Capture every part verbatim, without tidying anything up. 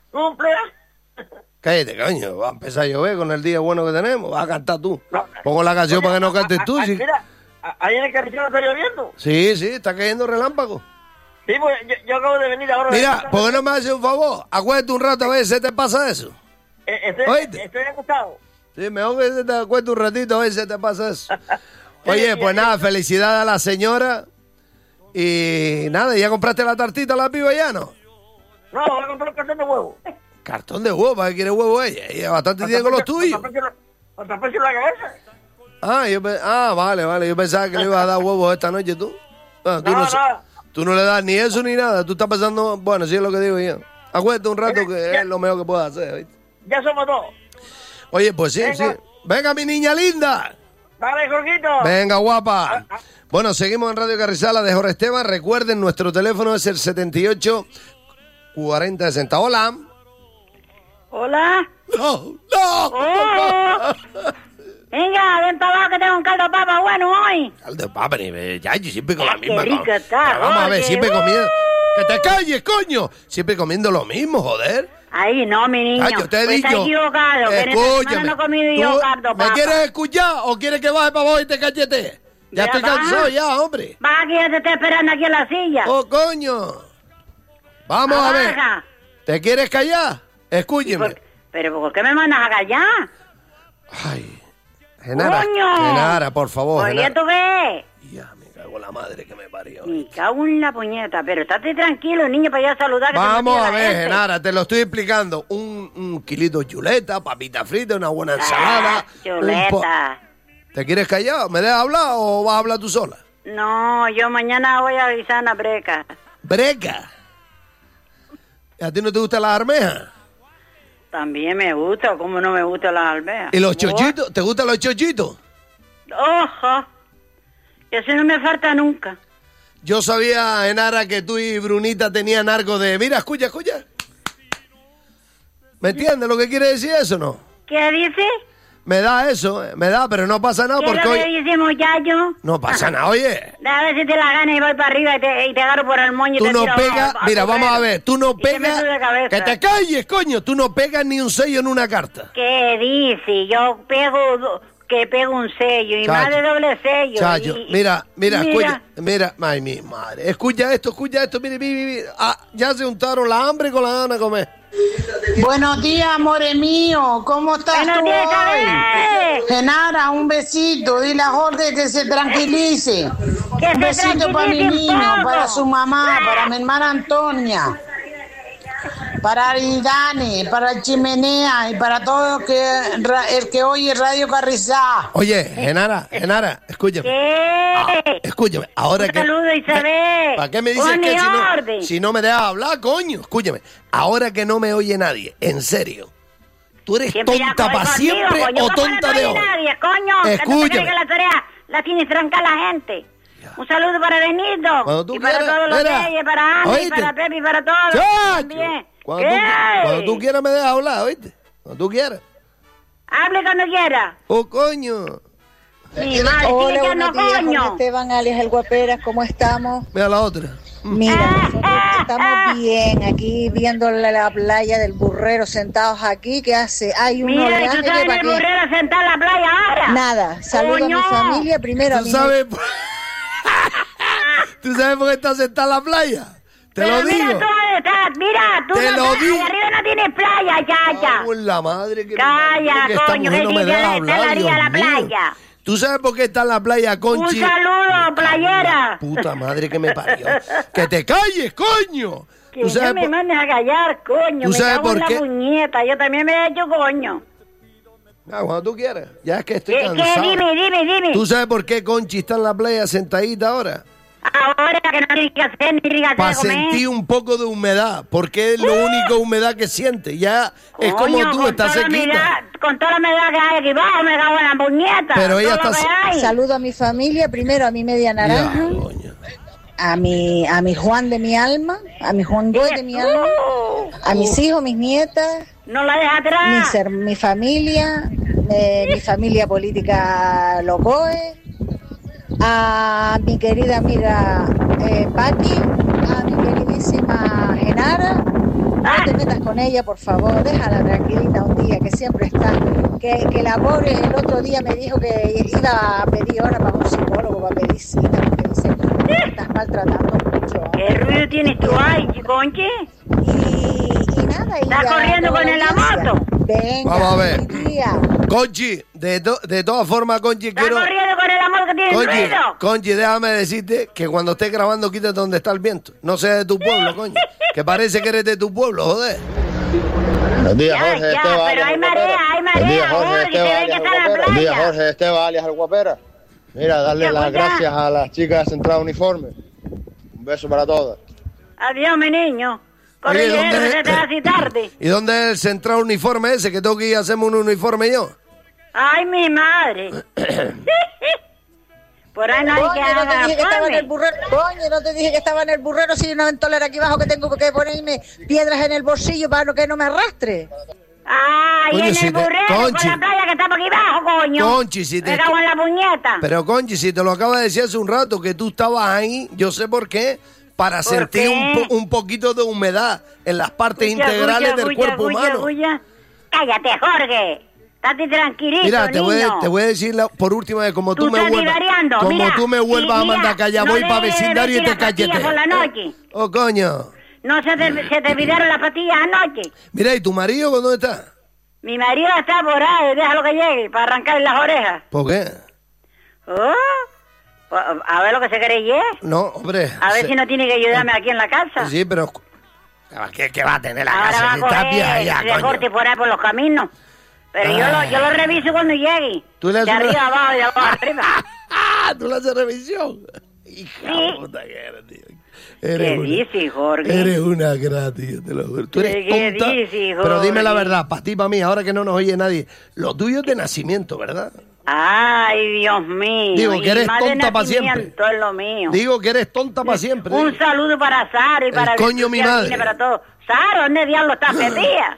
Cumple. Cállate, coño, va a empezar a llover con el día bueno que tenemos, vas a cantar tú. Pongo la canción para que no cantes tú. a, ¿Sí? Mira, ahí en el carretero está lloviendo. Sí, sí, está cayendo relámpago. Sí, pues yo, yo acabo de venir ahora. Mira, ¿por qué no me haces un favor? Acuérdate un rato a ver si te pasa eso. Eh, estoy, ¿Oíste? estoy acostado. Sí, mejor que te acuerdes un ratito a ver si te pasa eso. Oye, pues nada, felicidades a la señora. Y nada, ¿ya compraste la tartita a la piba ya, no? No, voy a comprar un cartón de huevo. Cartón de huevo, ¿para qué quiere huevo ella? Ella bastante tiene con los tuyos. ¿Para taparse la cabeza? Ah, yo pe- ah, vale, vale. Yo pensaba que le ibas a dar huevos esta noche tú. Ah, tú, No, no, sa- no. tú no le das ni eso ni nada. Tú estás pensando, bueno, sí es lo que digo yo. Acuérdate un rato que Ya. es lo mejor que puedes hacer, ¿viste? Ya somos dos. Oye, pues sí, Venga. sí. Venga, mi niña linda. Dale, Jorgito. Venga, guapa. Bueno, seguimos en Radio Carrizala de Jorge Esteban. Recuerden, nuestro teléfono es el setenta y ocho cuarenta sesenta. Hola. Hola. No, no. Oh. Venga, ven para abajo que tengo un caldo de papa bueno hoy. Caldo de papa, ni ve- ya, yo siempre con la Ah, qué misma. rico co- está, Pero vamos a ver, Jorge. siempre Uh. comiendo. ¡Que te calles, coño! Siempre comiendo lo mismo, joder. Ahí no, mi niño. Ay, yo te he Pues dicho. Está equivocado. que en esta semana Escúchame. no he comido yo ¿Tú caldo de ¿Me papa. quieres escuchar o quieres que baje para abajo y te cachete? Ya Ya estoy va. cansado ya, hombre. Va, que ya te estoy esperando aquí en la silla. ¡Oh, coño! Vamos a ver. Baja. ¿Te quieres callar? ¿Y Escúcheme. por- ¿Pero por qué me mandas a callar? Ay, Genara, ¡Coño! Genara, por favor, Oye, Genara. ¿tú qué? Ya, me cago en la madre que me parió. Me cago en la puñeta. Pero estate tranquilo, niño, para ir a saludar. que se me Vamos olvida a la ver, gente. Genara, te lo estoy explicando. Un, un kilito de chuleta, papita frita, una buena ensalada. Ah, un po- chuleta. ¿Te quieres callar? ¿Me dejas hablar o vas a hablar tú sola? No, yo mañana voy a avisar a una breca. Breca. ¿A ti no te gustan las armejas? También me gusta, ¿cómo no me gustan las almejas? ¿Y los chochitos? ¿Te gustan los chochitos? Ojo, eso no me falta nunca. Yo sabía, Genara, que tú y Brunita tenían algo de... Mira, escucha, escucha. ¿Me entiendes lo que quiere decir eso, no? ¿Qué dice? Me da eso, eh, me da, pero no pasa nada ¿Qué es porque lo que hoy... dice, muchacho? No pasa nada, oye. A ver si te la gana y voy para arriba y te, y te agarro por el moño y Tú te no tiro pegas... a- a Mira, tu vamos a dedo. ver. Tú no Y te pegas... meto de cabeza. Que te calles, coño. Tú no pegas ni un sello en una carta. ¿Qué dice? Yo pego... do- que pego un sello y más de doble sello. Chacho, y- mira, mira, mira. escucha, mira, ay, mi madre, escucha esto, escucha esto, mire, mire, mire, ah, ya se untaron la hambre con la gana de comer. Buenos días, amores mío. ¿Cómo estás Buenos tú días, hoy? Isabel. Genara, un besito. Dile a Jorge que se tranquilice. Que Un se besito para mi tranquilice un niño, poco. para su mamá, para mi hermana Antonia, para Aridane, para Chimenea y para todo el que, ra- el que oye Radio Carrizá. Oye, Genara, Genara, escúchame, ¿Qué? escúchame, ahora Un que... saludo, Isabel. ¿Para qué me dices Un que si no, orden. si no me dejas hablar, coño? Escúchame, ahora que no me oye nadie, en serio, ¿tú eres Siempre ya tonta voy para contigo, siempre coño. o ¿Cómo tonta no de te hoy? oye nadie, coño? Que tú te Escúchame. crees que la tarea la tiene tranca la gente. Un saludo para Benito. Cuando tú y para quieras, todos los mira, reyes, para Ana y ¿oíste? para Pepe y para todos. Chacho, También. cuando tú, ¿Qué? cuando tú quieras me dejas hablar, ¿oíste? Cuando tú quieras. Hable cuando quiera. Oh, coño. Mi madre, Hola, sigue llano, buenos días, Jorge coño. Esteban, alias El Guaperas, ¿cómo estamos? Mira la otra. Mira, nosotros estamos bien, aquí viendo la, la playa del Burrero, sentados aquí, que hace, hay un Mira, y tú oleaje estás que en pa' el qué. burrero sentado en la playa ahora. Nada, saludo Coño. a mi familia primero, a ¿Tú mi sabes, ¿Tú sabes por qué estás sentada en la playa? Te Pero lo mira digo. tú dónde estás, mira, tú Te no lo estás, digo. ahí arriba no tienes playa, chacha. Por la madre que Calla, que esta coño, mujer que no sí, me que deja está hablar, la orilla de la Dios mío. playa. ¿Tú sabes por qué está en la playa, Conchi? Un saludo, playera. Puta madre que me parió. ¡Que te calles, coño! Que ¿Tú no sabes me por- mandes a callar, coño. ¿Tú Me sabes cago en por la qué? puñeta, yo también me he hecho coño. Ah, cuando tú quieras. Ya es que estoy ¿Qué, qué? cansado. Dime, dime, dime. ¿Tú sabes por qué Conchi está en la playa sentadita ahora? Ahora que no tienes que hacer ni tienes que Para hacer comer. sentir un poco de humedad, porque es lo único humedad que siente. Ya es como Coño, tú, con estás toda la sequita. humedad- Con toda la humedad que hay aquí abajo, me cago en la puñeta. Pero ella todo lo está- que hay. Saludo a mi familia, primero a mi media naranja, Ya, coño. a mi, a mi Juan de mi alma, a mi Juan Goy de mi alma, a mis hijos, mis nietas, No la dejas atrás. mi, ser- mi familia, eh, mi familia política Locoe, a mi querida amiga eh, Paqui, a mi queridísima Genara, te metas con ella, por favor, déjala tranquilita un día, que siempre está. Que, que la pobre el otro día me dijo que iba a pedir hora para un psicólogo, para pedir cita, porque dice, me estás maltratando mucho. ¿Qué ruido tienes tú ahí, Conchi? Y, y nada, y ¿Estás ya, corriendo toda con la el audiencia. amato? Venga, Vamos a ver. buen día. Conchi, de, to- de todas formas, Conchi, ¿Estás quiero... corriendo con el amor que tienes Conchi, ruido? Conchi, déjame decirte que cuando estés grabando, quítate donde está el viento. No sea de tu pueblo, coño. Que parece que eres de tu pueblo, joder. Buenos días, Ya, Jorge ya, Esteban, pero alias hay el marea, Guapera. hay Buenos días, marea, Jorge Jorge, se Esteban, ve que alias el está en la Guapera. Buenos días, playa. Jorge Esteban, alias el Guapera. Mira, darle Ya, las pues ya. gracias a las chicas de Central Uniforme. Un beso para todas. Adiós, mi niño. Corre, Oye, dinero, ¿dónde- que se te hace tarde. ¿Y dónde es el central uniforme ese? Que tengo que ir a hacerme un uniforme yo. Ay, mi madre. Por ahí no hay que Coño, no te haga dije que estaba en el fome. burrero. Coño, no te dije que estaba en el burrero. Si hay una ventolera aquí abajo que tengo que ponerme piedras en el bolsillo para que no me arrastre. Ay, Coño, en si el te- burrero, Conchi. con la playa que está por aquí abajo, coño. Conchi, si te- Me cago en la puñeta. Pero, Conchi, si te lo acabo de decir hace un rato, que tú estabas ahí, yo sé por qué, para ¿Por sentir qué? un, po- un poquito de humedad en las partes Escucha, integrales escucha, del escucha, cuerpo escucha, humano. escucha. Cállate, Jorge. Estate tranquilito, Mira, te voy, niño. te voy a decir la- por última vez, como tú, Tú me estás vuelvas, divariando, como mira, tú me vuelvas sí, a mandar mira, callar, no voy para debes de vecindario y vestir te las pastillas callete. por la noche. Oh, coño. No se te, se te olvidaron las pastillas anoche. Mira, ¿y tu marido dónde está? Mi marido está por ahí, déjalo que llegue para arrancarle las orejas. ¿Por qué? Oh, pues, a ver lo que se cree. No, hombre. A ver se- si no tiene que ayudarme aquí en la casa. Sí, pero... ¿Qué, qué va a tener la Ahora casa? va Si a está vieja coger ya, recorte coño. por ahí por los caminos. Pero yo lo, yo lo reviso cuando llegue. Tú le de haces una- arriba abajo y de abajo arriba. ¡Ah! ¿Tú le haces revisión? Hija Sí. puta que eres, tío. ¿Qué Eres una, dices, Jorge? eres una gratis, te lo juro. Tú eres ¿Qué- qué tonta. dices, Pero dime la Jorge? verdad, para ti, para mí, ahora que no nos oye nadie. Lo tuyo es de nacimiento, ¿verdad? Ay, Dios mío. Digo, que y eres más de tonta pa' siempre. nacimiento es lo mío. Digo que eres tonta para siempre. Un saludo para Sara y para El coño mi Virtucia madre. Cine, para todos. Sara, ¿dónde diablo está metida?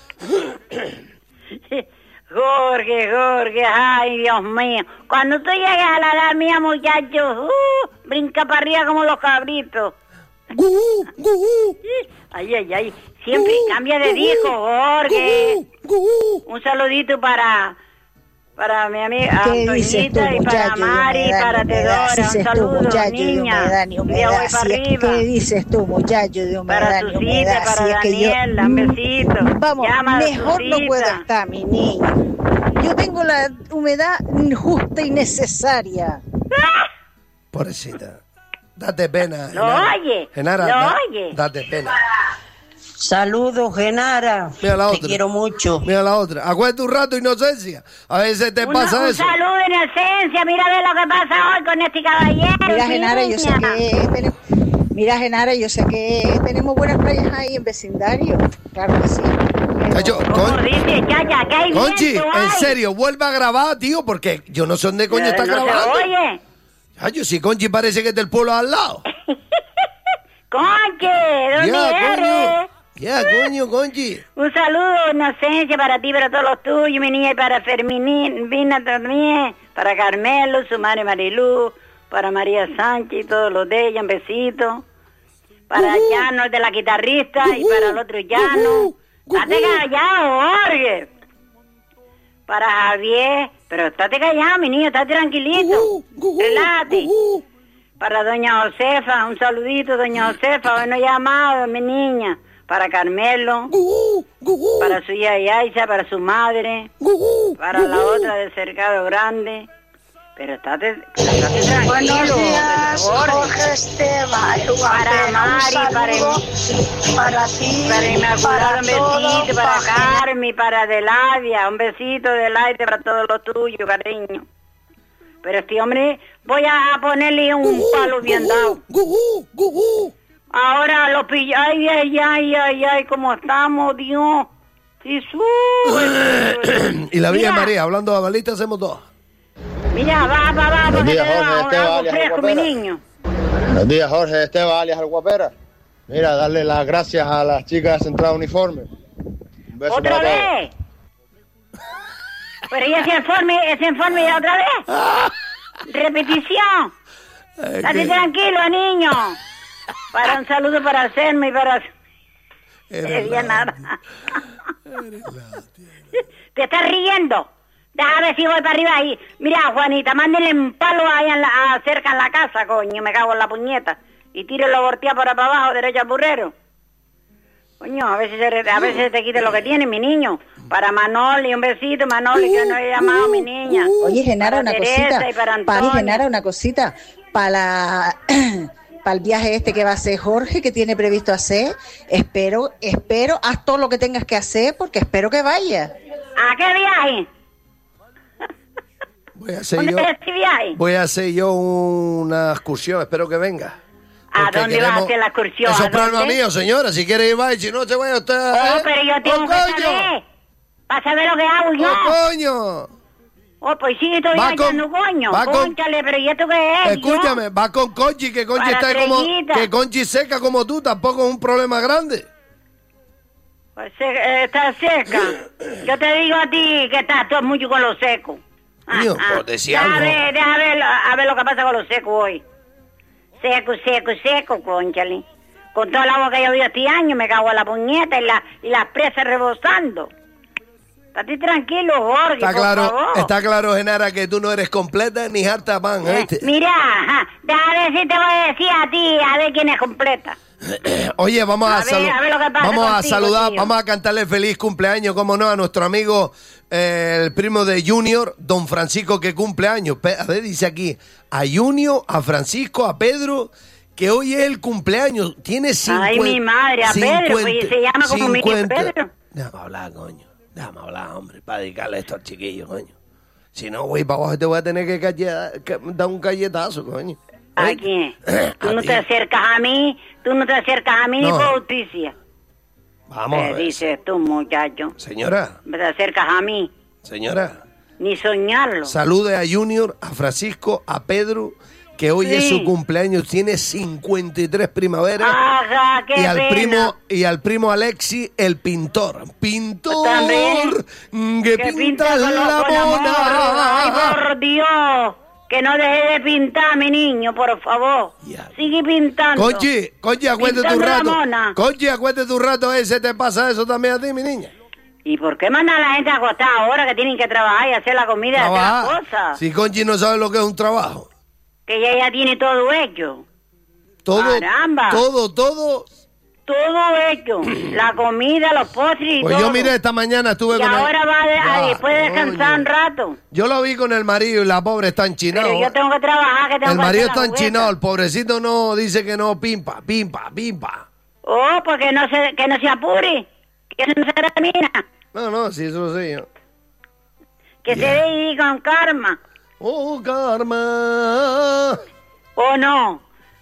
Jorge, Jorge, ay, Dios mío. Cuando tú llegues a la edad mía, muchacho, uh, brinca para arriba como los cabritos. Gu, gu, Ay, ay, ay. Siempre gu, cambia de gu, disco, Jorge. gu, gu. Un saludito para para mi amiga ¿Qué dices tú, Antoñita y para muchacho? Mari y para de humedad? Te ¿Qué Un dices tú, saludo, muchacho, de niña. humedad, ni Ya humedad? voy para Si es- arriba. ¿Qué dices tú, muchacho, de humedad, Para ni Susita, humedad? para Si es que yo- Daniela, un besito. Vamos, Llama a mejor no Susita. puedo estar, mi niño. Yo tengo la humedad justa y necesaria. Pobrecita. Date pena. Lo Genara. oye, Genara, lo da- oye. date pena. Saludos, Genara. Mira la Te otra. quiero mucho. Mira la otra. Acuérdate un rato, inocencia. A veces te Un- pasa un eso. saludo en esencia, mira de lo que pasa hoy con este caballero. Mira, Genara, yo sé niña. que tenemos, mira, Genara, yo sé que tenemos buenas playas ahí en vecindario. Claro que sí. Pero- Cacho, ¿Cómo Con- dice, Chaya? ¿Qué hay Conchi, viento en hay? serio, vuelve a grabar, tío, porque yo no sé dónde coño Eh, está no se grabando. oye. Cacho, si Conchi parece que es del pueblo al lado. Conchi, ¿dónde Ya, eres? coño. Ya, coño, Conchi. Un saludo, inocencia, para ti, para todos los tuyos, mi niña, y para Fermina también, para Carmelo, su madre Marilú, para María Sánchez y todos los de ella, un besito. Para Ujú. Llano, el de la guitarrista, y Ujú. para el otro Llano. Ujú. Estate Ujú. callado, Jorge. Para Javier, pero estate callado, mi niño, estate tranquilito. Ujú, ujú, Relájate. ujú. Para doña Josefa, un saludito, doña Josefa, bueno llamado, mi niña. Para Carmelo, Gujú, gujú, para su hija Yaisa, para su madre, gujú, para la gujú. otra del Cercado Grande. Pero estate, pero estate tranquilo. Buenos días, Jorge. Jorge Esteban, el Para guapero. Mari, Un para, saludo para ti, para Inmaculada, un todos, besito, para para Carmen, para Adeladia, un besito del aire para todos los tuyos, cariño. Pero este hombre, voy a ponerle un palo bien dado. Gujú, gujú. Ahora lo pilla, ay, ay, ay, ay, ay, cómo estamos, Dios. Jesús. Y la Virgen Mira, María, hablando de balita, hacemos dos. Mira, va, va, va, Buenos porque te días, Jorge da Esteban, algo alias fresco, mi Guapera. niño. Buenos días, Jorge Esteban, alias el Guapera. Mira, darle las gracias a las chicas de Central Uniforme. Un beso ¿Otra para todos. vez? Pero ¿y ese informe, ese informe ya otra vez? Repetición. Es Date que, tranquilo, niño. Para un saludo para Selma y para... Eres Sería la nada. Eres la ¿Te estás riendo? Déjame ver si voy para arriba ahí. Mira, Juanita, mándenle un palo ahí en la, a- cerca en la casa, coño, me cago en la puñeta. Y tírelo volteado por para abajo, derecho al burrero. Coño, a veces se, re- a veces te quite lo que tiene, mi niño. Para Manoli, un besito, Manoli, que yo no he llamado a mi niña. Oye, Genara, Para una Teresa cosita. y para Para Antonio. Genara, una cosita. Para la... para el viaje este que va a hacer Jorge, que tiene previsto hacer, espero, espero, haz todo lo que tengas que hacer, porque espero que vaya. ¿A qué viaje? Voy a hacer ¿Dónde yo, es este viaje? voy a hacer yo una excursión, espero que venga. ¿A Porque dónde vas a queremos- hacer la excursión? Eso ¿A es problema dónde? mío, señora. Si quiere ir, vaya. Si no, se vaya usted. Oh, ¿eh? pero yo tengo ¡Oh, que coño! saber. Para saber lo que hago yo. ¡Oh, coño! Oh, pues sí, estoy Va hallando, con- coño. va con- Cónchale, pero ¿y esto qué es? Escúchame, va con Conchi, que Conchi Para está como. Trellita. Que Conchi seca como tú, tampoco es un problema grande. Pues se- eh, está seca. Yo te digo a ti que estás todo mucho con los secos. Coño, pues decía Deja algo. ver, deja ver, a ver lo que pasa con los secos hoy. Seco, seco, seco, conchale. Con todo el agua que ha llovido este año, me cago en la puñeta y, la, y las presas rebosando. Estate tranquilo, Jorge, Está por claro, favor. está claro, Genara, que tú no eres completa ni harta pan, Eh, ¿oíste? mira, ajá, deja ver si te voy a decir a ti, a ver quién es completa. Oye, vamos a, A ver, salu- a ver lo que pasa vamos a contigo, saludar, tío. vamos a cantarle feliz cumpleaños, como no, a nuestro amigo, eh, el primo de Junior, don Francisco, que cumple años. Pe- A ver, dice aquí, a Junior, a Francisco, a Pedro, que hoy es el cumpleaños. Tiene cincuenta. Ay, mi madre, a Pedro, pues, se llama como mi cincuenta. Pedro. Déjame hablar, coño. Déjame hablar, hombre, para dedicarle esto al chiquillo, coño. Si no, voy para abajo y te voy a tener que, calle- que dar un galletazo, coño. ¿A ¿Eh? quién? Tú A no ti. te acercas a mí, tú no te acercas a mí ni No. por justicia. Vamos a ¿Qué ver. dices tú, muchacho? Señora, No te acercas a mí, señora. ni soñarlo. Salude a Junior, a Francisco, a Pedro, que hoy es Sí. su cumpleaños, tiene cincuenta y tres primaveras. Ajá, qué y al pena. primo y al primo Alexi, el pintor. Pintor También. mm, que Que pinta pinta con, la lo- con amor. Ay, mona. por Dios. Que no deje de pintar, mi niño, por favor. Ya. Sigue pintando. Conchi, Conchi, acuérdate tu Pintando la rato. mona. Conchi, acuérdate tu rato ese, ¿te pasa eso también a ti, mi niña? ¿Y por qué manda a la gente a acostar ahora que tienen que trabajar y hacer la comida y hacer las Trabajar. cosas? Si Conchi no sabe lo que es un trabajo. Que ella ya tiene todo hecho. Todo, Caramba. todo, todo. Todo hecho. La comida, los postres y Pues todo. yo miré esta mañana, estuve Y con el- ahora va de, Ya, a, después de descansar coño. un rato. Yo lo vi con el marido y la pobre está enchinado. Pero yo tengo que trabajar, que tengo El que marido hacer la está enchinado, el jugueta. pobrecito no dice que no, pimpa, pimpa, pimpa. Oh, pues que no se, que no se apure. Que no se termina. No, no, sí, eso lo sé yo. Que se dé y con karma. Oh, karma. ¿O no?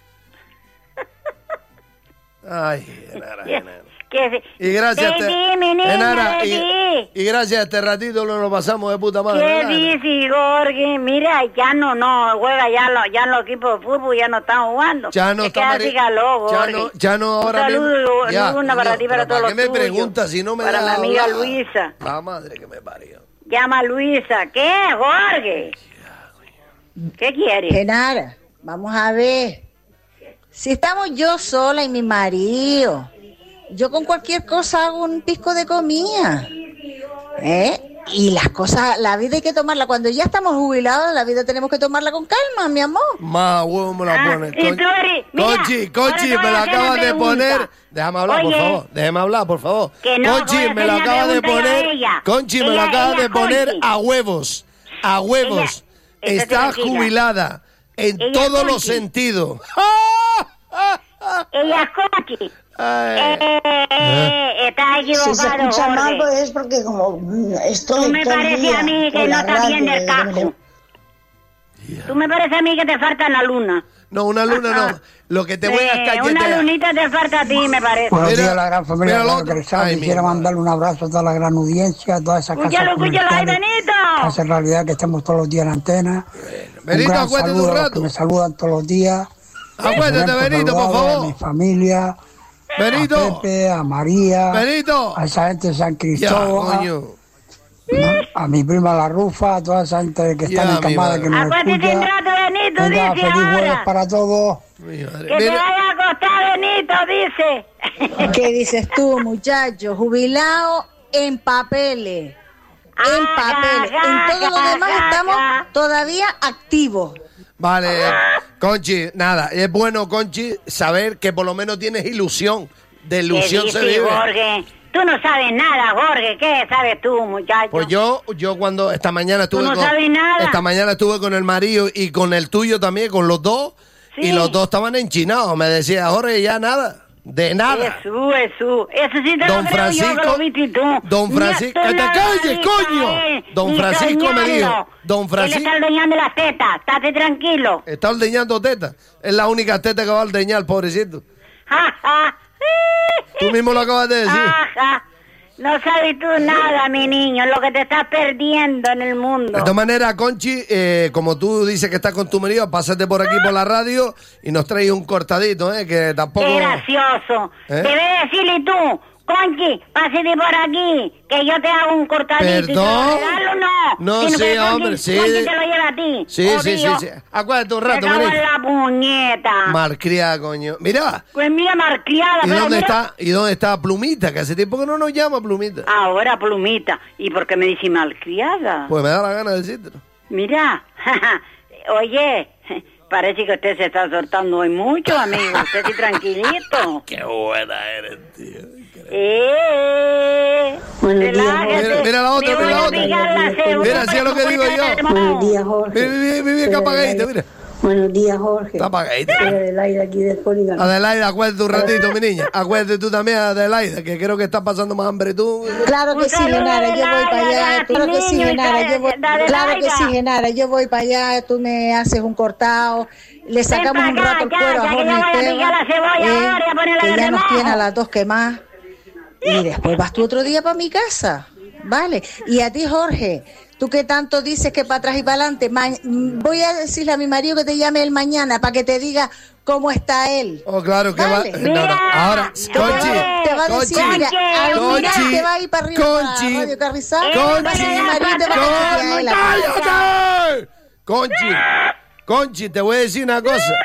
Ay, Genara, Genara. Que se... Y gracias a Baby, este, mi niña, Genara, baby. y, y gracias a este ratito lo, lo pasamos de puta madre. ¿Qué ¿verdad? dice, Jorge? Mira, ya no, no, juega ya, lo, ya en los equipos de fútbol ya no están jugando. Ya no Se está queda Mari- así calor, ya Jorge. no, ya no ahora Un saludo, mismo. y Ya, una para Dios, ti, para pero todos ¿para los qué me tuyos. preguntas si no me Para mi dejas amiga hablar? Luisa. La madre que me parió. Llama a Luisa. ¿Qué, Jorge? ¿Qué quieres? Genara, vamos a ver. Si estamos yo sola y mi marido, yo con cualquier cosa hago un pisco de comida. ¿Eh? Y las cosas, la vida hay que tomarla. Cuando ya estamos jubilados, la vida tenemos que tomarla con calma, mi amor. Más huevo me la Ah, pones. y tú eres- mira, Conchi, Conchi, ahora te voy me a la hacer acabas una de pregunta. poner. Déjame hablar, por Oye. favor. Déjame hablar, por favor. Que no, Conchi, voy a me hacer la una acabas de pregunta yo a poner. ella. Conchi, me la Ella- acabas ella, de poner Conchi. a huevos. A huevos. Ella, estate Está tranquila. jubilada en Ella, todos los Conchi. sentidos. Ella es Conchi. Ay. Eh, eh, eh, estás Si se equivocado, escucha mal, Jorge. pues es porque como mm, estoy Tú me todo el parece día a mí que con no la estás bien radio del de- casco. Tú me parece a mí que te falta la luna. No, una luna no. Lo que te voy a Eh, calletear. una lunita te falta a ti, me parece. Buenos Mira, días a la gran familia mira de lo Radio otro. Cresal. Ay, mi Quisiera madre. mandarle un abrazo a toda la gran audiencia, a toda esa casa Escúchalo, escúchalo, ay, Benito. hace realidad que estemos todos los días en la antena. Benito, un gran acuérdate saludo un a los rato. que me saludan todos los días. Acuérdate, Rubén Benito, por Saludado, favor. A mi familia, Benito. a Pepe, a María, Benito. a esa gente de San Ya, Cristóbal, coño. a mi prima La Rufa, a toda esa gente que está Ya, encamada mi que nos Acuérdate un escucha. rato, Benito, Venga, dice feliz jueves ahora. para todos. Mi madre. Que te Mira, vaya a acostar, Benito, dice. ¿Qué dices tú, muchacho? Jubilado en papeles. En papeles. En todo lo demás estamos todavía activos. vale, Conchi, nada, es bueno, Conchi, saber que por lo menos tienes ilusión. De ilusión ¿Qué se dices, vive. Jorge? Tú no sabes nada, Jorge. ¿Qué sabes tú, muchacho? Pues yo, yo cuando esta mañana estuve Tú no con, sabes nada. esta mañana estuve con el marido y con el tuyo también, con los dos, Sí. y los dos estaban enchinados. Me decía, Jorge, ya nada, de nada. Jesús, Jesús. Eso sí te Don lo creo yo que Francisco, lo viste tú. Don Ni Francisco, tú ¡que te no lo calles, viste coño! a él, Don ni Francisco me soñarlo. dijo, Don Francisco- Él está ordeñando las tetas. Estate tranquilo. Está ordeñando tetas. Es la única teta que va a ordeñar, pobrecito. Ja, ja. Tú mismo lo acabas de decir. Ajá. No sabes tú nada, mi niño, lo que te estás perdiendo en el mundo. De todas maneras, Conchi, eh, como tú dices que estás con tu marido, pásate por aquí por la radio y nos traes un cortadito, ¿eh? Que tampoco... Qué gracioso. ¿Eh? Debes decirle tú, Conchi, pásate por aquí, que yo te hago un cortadito. ¿Y te lo ¿Perdón? regalo no? No, Sino sí, que Conchi- hombre, sí. Conchi te lo lleva a ti. Sí, sí, sí, Odio. sí. Acuérdate un Me rato, cago en María. la puñeta. Malcriada, coño. Mira, Pues mira, marcriada. ¿y pero dónde mira- está? ¿Y dónde está Plumita? Que hace tiempo que no nos llama Plumita. Ahora, plumita. ¿Y por qué me dice malcriada? Pues me da la gana de decírtelo. Mira, oye, parece que usted se está soltando hoy mucho, amigo. Usted sí tranquilito. Qué buena eres, tío. Eh, Buenos días, relájate. Mira, mira la otra, Me mira voy la a otra. picar la cebolla Mira, así es lo que digo yo. Buenos días, Jorge. Mira, mira, mira, qué apagadita, mira. Buenos días, Jorge. Está apagadita. Soy Adelaida aquí de Polígono. Adelaida, acuérdate un ratito, mi niña. Acuérdate tú también, Adelaida, que creo que estás pasando más hambre tú. Claro que Un sí, saludo, Genara, yo voy para allá. Adelaida, Claro que sí, niño, Genara, yo voy. Adelaida. Claro que sí, Genara, yo voy para allá. Tú me haces un cortado. Le sacamos pa' un acá, rato el ya, cuero a ya que Jorge yo voy a Esteban, picar la cebolla ahora y a ponerla que en ya nos remojo. tiene a las dos quemadas. Y después vas tú otro día para mi casa. Vale. Y a ti, Jorge, tú que tanto dices que para atrás y para adelante, ma- voy a decirle a mi marido que te llame él mañana para que te diga cómo está él. Oh, claro, que Vale. va. No, no. Ahora, Mira, Conchi. Te va a decir, Conchi, mira, al mirar Conchi, te va a ir para arriba Conchi, para Radio Carrizal. Conchi, y mi marido te va a decir a él. ¡Cállate! Conchi, Conchi, te voy a decir una cosa.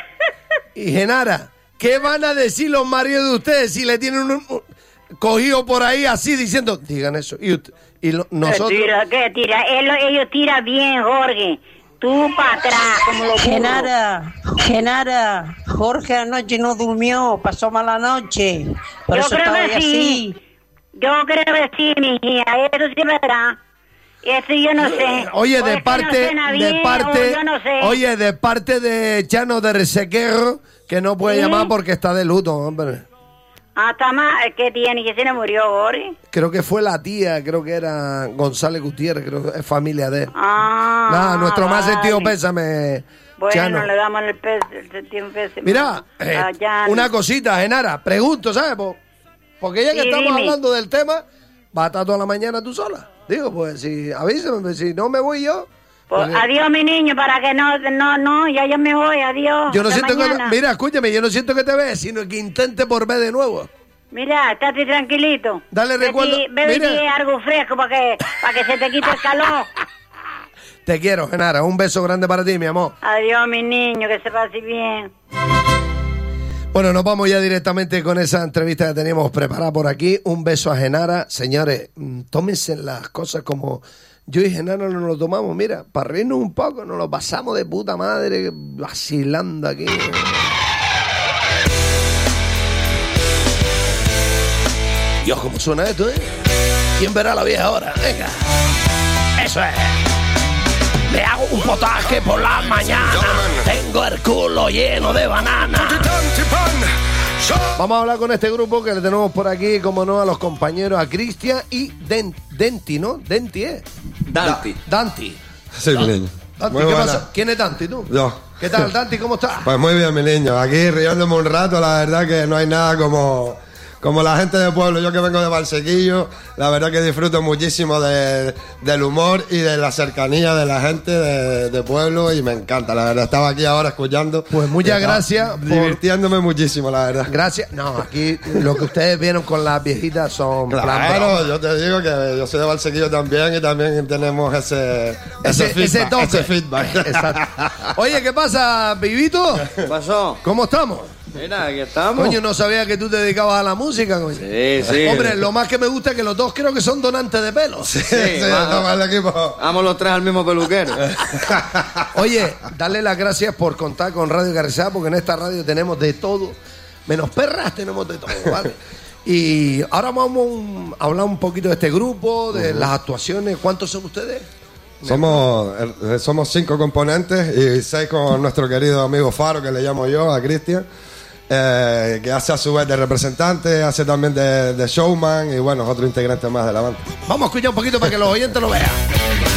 Y Genara, ¿qué van a decir los maridos de ustedes si le tienen un, un- cogido por ahí así diciendo, digan eso? Y, usted- y lo- nosotros... ¿Qué tira? ¿Qué tira? Él- ellos tiran bien, Jorge. Tú para atrás, como los burros. Genara, Genara, Jorge anoche no durmió, pasó mala noche. Por Yo eso creo estaba que ahí sí. así. Yo creo que sí, mi hija. Eso sí es verdad. Eso yo no sé. Oye, O de es que no parte, cena de bien, parte, o yo no sé. oye, de parte de Chano de Resequerro, que no puede ¿Sí? llamar porque está de luto, hombre. Hasta más, ¿qué tiene? ¿Que se le murió, Jorge? Creo que fue la tía, creo que era González Gutiérrez, creo que es familia de él. Ah, Nada, nuestro más vale. sentido pésame, Bueno, Chano. le damos el, pes, el sentido pésimo. Mira, eh, Ah, ya no. una cosita, Genara, pregunto, ¿sabes? Po- Porque ya que Sí, estamos dime. hablando del tema, ¿vas a estar toda la mañana tú sola? Digo, pues si avísame, pues, si no me voy yo. Pues, porque adiós, mi niño, para que no, no, no, ya yo me voy, adiós. yo no hasta siento que, mañana. mira, escúchame, yo no siento que te veas, sino que intente por ver de nuevo. Mira, estate tranquilito. Dale, Bebe- recuerdo- Bebe mira. algo fresco para que, para que se te quite el calor. Te quiero, Genara, un beso grande para ti, mi amor. Adiós, mi niño, que se pase bien. Bueno, nos vamos ya directamente con esa entrevista que teníamos preparada por aquí. Un beso a Genara. Señores, mm, tómense las cosas como yo y Genara nos lo tomamos. Mira, para reírnos un poco, nos lo pasamos de puta madre vacilando aquí. Dios, cómo suena esto, ¿eh? ¿Quién verá la vieja ahora? Venga. Eso es. Me hago un potaje por la mañana. Tengo el culo lleno de banana. Vamos a hablar con este grupo que le tenemos por aquí, como no, a los compañeros, a Cristian y Den- Denti, ¿no? Denti, ¿eh? Danti. Danti. Sí, mi niño. Danti, Muy ¿qué buena. pasa? ¿Quién es Danti, tú? Yo. ¿Qué tal, Danti? ¿Cómo estás? Pues muy bien, mi niño. Aquí riéndome un rato, la verdad que no hay nada como, como la gente de pueblo. Yo que vengo de Valsequillo, la verdad que disfruto muchísimo de- del humor y de la cercanía de la gente de, de pueblo y me encanta, la verdad. Estaba aquí ahora escuchando. Pues muchas y estaba gracias por- Divirtiéndome muchísimo, la verdad. Gracias. No, aquí lo que ustedes vieron con las viejitas son plan broma. Claro, yo te digo que yo soy de Valsequillo también y también tenemos ese, Ese, ese, ese feedback, toque. ese feedback. Exacto. Oye, ¿qué pasa, Pibito? ¿Qué pasó? ¿Cómo estamos? Mira, aquí estamos. Coño, no sabía que tú te dedicabas a la música, coño. Sí, sí. Hombre, lo más que me gusta es que los dos creo que son donantes de pelo. Sí, sí, vamos, el equipo. Vamos los tres al mismo peluquero. Oye, darle las gracias por contar con Radio Carrizal, porque en esta radio tenemos de todo, menos perras tenemos de todo, ¿vale? Y ahora vamos a hablar un poquito de este grupo, de uh-huh. las actuaciones. ¿Cuántos son ustedes? Somos, eh, somos cinco componentes y seis con nuestro querido amigo Faro, que le llamo yo, a Cristian. Eh, que hace a su vez de representante, hace también de, de showman y bueno, otro integrante más de la banda. Vamos a escuchar un poquito para que los oyentes lo vean.